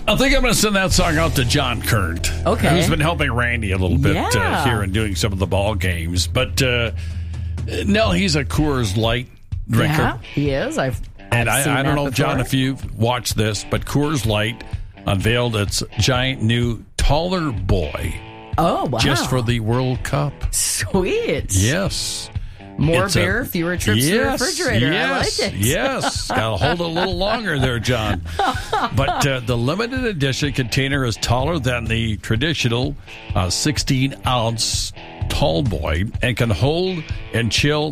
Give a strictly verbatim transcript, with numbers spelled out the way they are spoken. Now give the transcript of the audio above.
I think I'm going to send that song out to John Kurt. Okay. Who's been helping Randy a little bit Yeah. uh, here and doing some of the ball games. But, uh, no, he's a Coors Light drinker. Yeah, he is. I've, And I've seen I, I don't that know, John, before. if you've watched this, but Coors Light unveiled its giant new Taller Boy Oh, wow. just for the World Cup. Sweet. Yes. More It's a- beer, fewer trips to the Yes, refrigerator. Yes, I like it. yes. Got to hold it a little longer there, John. But uh, the limited edition container is taller than the traditional uh, sixteen ounce tall boy and can hold and chill